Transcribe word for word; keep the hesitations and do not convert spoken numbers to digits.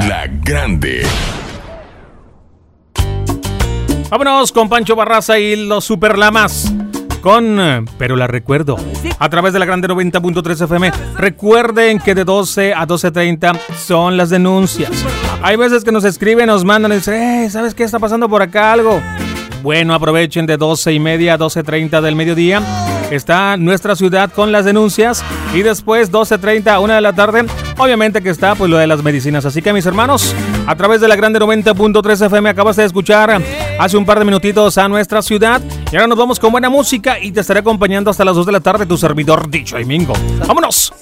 La Grande. Vámonos con Pancho Barraza y los Superlamas. Con Pero la recuerdo, a través de la Grande noventa punto tres F M. Recuerden que de doce a doce treinta son las denuncias. Hay veces que nos escriben, nos mandan y dicen, eh, ¿sabes qué está pasando por acá algo? Bueno, aprovechen de doce y media a doce treinta del mediodía. Está nuestra ciudad con las denuncias. Y después doce treinta a una de la tarde, obviamente que está pues lo de las medicinas. Así que mis hermanos, a través de la Grande noventa punto tres F M acabas de escuchar hace un par de minutitos a nuestra ciudad. Y ahora nos vamos con buena música y te estaré acompañando hasta las dos de la tarde, tu servidor D J Mingo. ¡Vámonos!